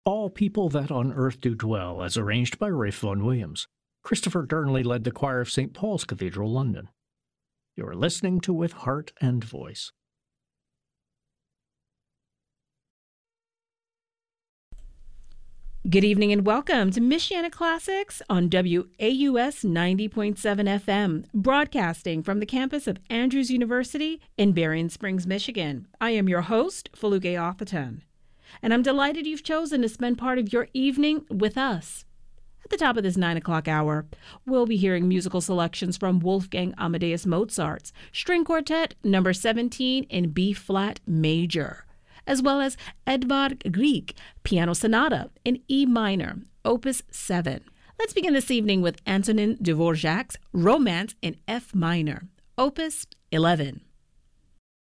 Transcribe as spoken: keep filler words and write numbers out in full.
All People That on Earth Do Dwell, as arranged by Ralph Vaughan Williams. Christopher Durnley led the choir of Saint Paul's Cathedral, London. You are listening to With Heart and Voice. Good evening and welcome to Michiana Classics on W A U S ninety point seven F M, broadcasting from the campus of Andrews University in Berrien Springs, Michigan. I am your host, Feluke Atherton, and I'm delighted you've chosen to spend part of your evening with us. At the top of this nine o'clock hour, we'll be hearing musical selections from Wolfgang Amadeus Mozart's String Quartet number seventeen in B-flat major, as well as Edvard Grieg Piano Sonata in E minor, Opus seven. Let's begin this evening with Antonin Dvorak's Romance in F minor, Opus eleven.